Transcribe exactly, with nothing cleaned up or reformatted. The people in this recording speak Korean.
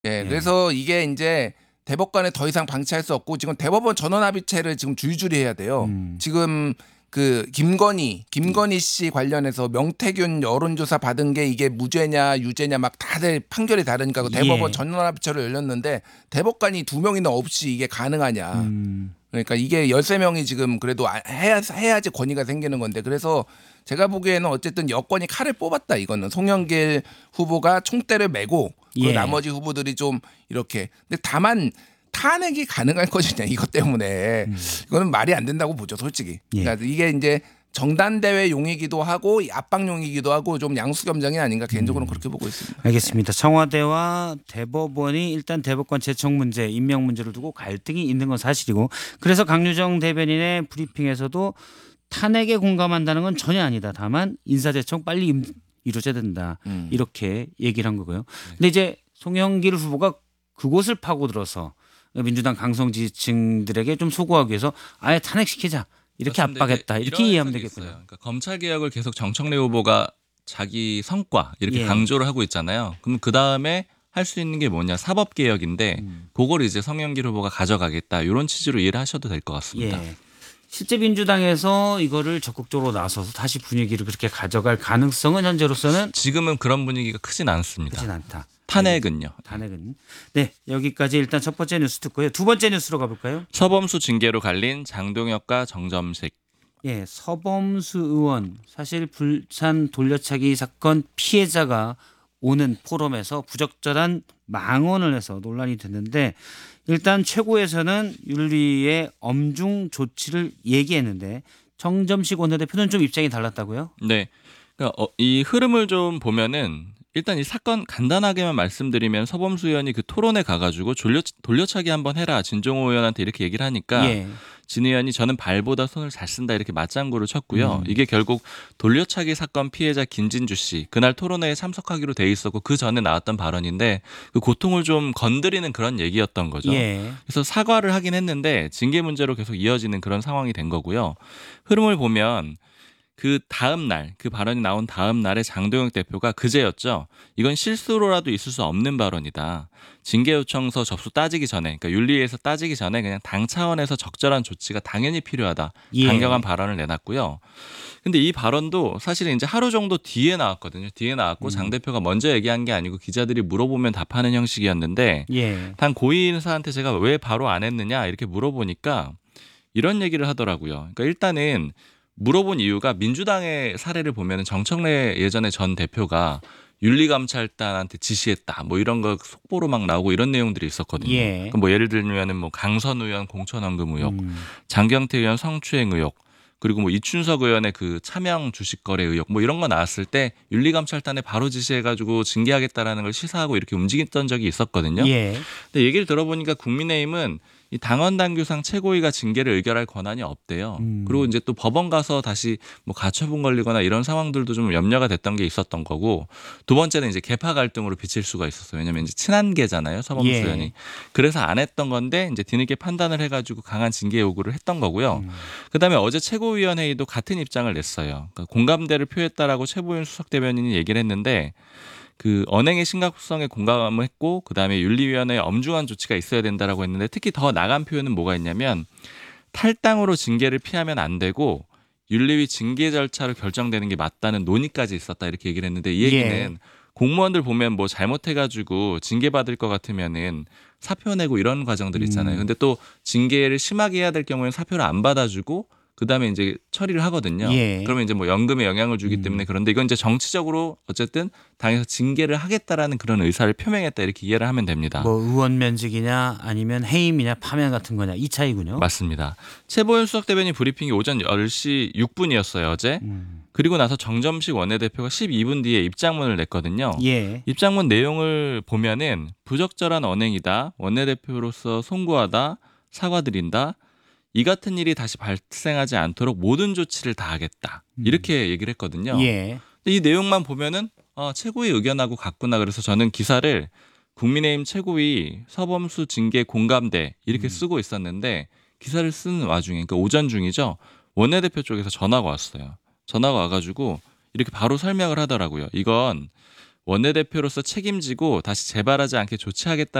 예, 예. 그래서 이게 인제 대법관에 더 이상 방치할 수 없고 지금 대법원 전원합의체를 지금 줄줄이 해야 돼요. 음. 지금 그 김건희, 김건희 씨 관련해서 명태균 여론조사 받은 게 이게 무죄냐 유죄냐 막 다들 판결이 다르니까 그 대법원 예. 전원합의체를 열렸는데 대법관이 두 명이나 없이 이게 가능하냐. 음. 그러니까 이게 열세 명이 지금 그래도 아 해야 해야지 권위가 생기는 건데 그래서 제가 보기에는 어쨌든 여권이 칼을 뽑았다 이거는. 송영길 후보가 총대를 메고 그 예. 나머지 후보들이 좀 이렇게. 근데 다만 탄핵이 가능할 것이냐 이것 때문에 음. 이거는 말이 안 된다고 보죠 솔직히. 예. 그러니까 이게 인제 정단대회용이기도 하고 압박용이기도 하고 좀 양수겸장이 아닌가 개인적으로는 그렇게 보고 있습니다. 알겠습니다. 청와대와 대법원이 일단 대법관 제청 문제, 임명 문제를 두고 갈등이 있는 건 사실이고 그래서 강유정 대변인의 브리핑에서도 탄핵에 공감한다는 건 전혀 아니다. 다만 인사제청 빨리 임, 이루어져야 된다. 음. 이렇게 얘기를 한 거고요. 근데 이제 송영길 후보가 그곳을 파고들어서 민주당 강성 지지층들에게 좀 소구하기 위해서 아예 탄핵시키자. 이렇게 압박했다. 이렇게 이해하면 되겠군요. 그러니까 검찰 개혁을 계속 정청래 후보가 자기 성과 이렇게 예. 강조를 하고 있잖아요. 그럼 그 다음에 할 수 있는 게 뭐냐 사법 개혁인데 음. 그걸 이제 송영길 후보가 가져가겠다 이런 취지로 이해를 하셔도 될 것 같습니다. 예. 실제 민주당에서 이거를 적극적으로 나서서 다시 분위기를 그렇게 가져갈 가능성은 현재로서는 지금은 그런 분위기가 크진 않습니다. 크진 않다. 탄핵은요. 탄핵은. 네, 여기까지 일단 첫 번째 뉴스 듣고요. 두 번째 뉴스로 가볼까요? 서범수 징계로 갈린 장동혁과 정점식. 예, 서범수 의원 사실 불산 돌려차기 사건 피해자가 오는 포럼에서 부적절한 망언을 해서 논란이 됐는데 일단 최고에서는 윤리의 엄중 조치를 얘기했는데 정점식 원내대표는 좀 입장이 달랐다고요? 네. 그러니까 어, 이 흐름을 좀 보면은 일단 이 사건 간단하게만 말씀드리면 서범수 의원이 그 토론에 가가지고 돌려, 돌려차기 한번 해라 진종호 의원한테 이렇게 얘기를 하니까 예. 진 의원이 저는 발보다 손을 잘 쓴다 이렇게 맞장구를 쳤고요. 음. 이게 결국 돌려차기 사건 피해자 김진주 씨 그날 토론회에 참석하기로 돼 있었고 그 전에 나왔던 발언인데 그 고통을 좀 건드리는 그런 얘기였던 거죠. 예. 그래서 사과를 하긴 했는데 징계 문제로 계속 이어지는 그런 상황이 된 거고요. 흐름을 보면 그 다음 날, 그 발언이 나온 다음 날에 장동혁 대표가 그제였죠. 이건 실수로라도 있을 수 없는 발언이다. 징계 요청서 접수 따지기 전에, 그러니까 윤리위에서 따지기 전에 그냥 당 차원에서 적절한 조치가 당연히 필요하다. 예. 강경한 발언을 내놨고요. 근데 이 발언도 사실은 이제 하루 정도 뒤에 나왔거든요. 뒤에 나왔고 음. 장 대표가 먼저 얘기한 게 아니고 기자들이 물어보면 답하는 형식이었는데 예. 당 고위 인사한테 제가 왜 바로 안 했느냐 이렇게 물어보니까 이런 얘기를 하더라고요. 그러니까 일단은 물어본 이유가 민주당의 사례를 보면 정청래 예전에 전 대표가 윤리감찰단한테 지시했다 뭐 이런 거 속보로 막 나오고 이런 내용들이 있었거든요. 예. 그러니까 뭐 예를 들면은 뭐 강선 의원 공천원금 의혹, 음. 장경태 의원 성추행 의혹, 그리고 뭐 이춘석 의원의 그 차명 주식 거래 의혹 뭐 이런 거 나왔을 때 윤리감찰단에 바로 지시해가지고 징계하겠다라는 걸 시사하고 이렇게 움직였던 적이 있었거든요. 예. 근데 얘기를 들어보니까 국민의힘은 이 당원 당규상 최고위가 징계를 의결할 권한이 없대요. 음. 그리고 이제 또 법원 가서 다시 뭐 가처분 걸리거나 이런 상황들도 좀 염려가 됐던 게 있었던 거고 두 번째는 이제 계파 갈등으로 비칠 수가 있었어요. 왜냐하면 이제 친한계잖아요, 서범수 예. 의원이. 그래서 안 했던 건데 이제 뒤늦게 판단을 해가지고 강한 징계 요구를 했던 거고요. 음. 그다음에 어제 최고위원회의도 같은 입장을 냈어요. 그러니까 공감대를 표했다라고 최보윤 수석 대변인이 얘기를 했는데. 그 언행의 심각성에 공감을 했고 그다음에 윤리위원회에 엄중한 조치가 있어야 된다라고 했는데 특히 더 나간 표현은 뭐가 있냐면 탈당으로 징계를 피하면 안 되고 윤리위 징계 절차로 결정되는 게 맞다는 논의까지 있었다 이렇게 얘기를 했는데 이 얘기는 예. 공무원들 보면 뭐 잘못해가지고 징계받을 것 같으면은 사표 내고 이런 과정들 있잖아요. 음. 근데 또 징계를 심하게 해야 될 경우에는 사표를 안 받아주고 그다음에 이제 처리를 하거든요. 예. 그러면 이제 뭐 연금에 영향을 주기 음. 때문에 그런데 이건 이제 정치적으로 어쨌든 당에서 징계를 하겠다라는 그런 의사를 표명했다 이렇게 이해를 하면 됩니다. 뭐 의원 면직이냐 아니면 해임이냐 파면 같은 거냐 이 차이군요. 맞습니다. 최보윤 수석 대변인 브리핑이 오전 열 시 육 분이었어요 어제. 음. 그리고 나서 정점식 원내대표가 십이 분 뒤에 입장문을 냈거든요. 예. 입장문 내용을 보면은 부적절한 언행이다. 원내대표로서 송구하다. 사과드린다. 이 같은 일이 다시 발생하지 않도록 모든 조치를 다하겠다. 이렇게 얘기를 했거든요. 예. 근데 이 내용만 보면은 아, 최고위 의견하고 같구나. 그래서 저는 기사를 국민의힘 최고위 서범수 징계 공감대 이렇게 쓰고 있었는데 기사를 쓰는 와중에 그러니까 오전 중이죠. 원내대표 쪽에서 전화가 왔어요. 전화가 와가지고 이렇게 바로 설명을 하더라고요. 이건 원내대표로서 책임지고 다시 재발하지 않게 조치하겠다.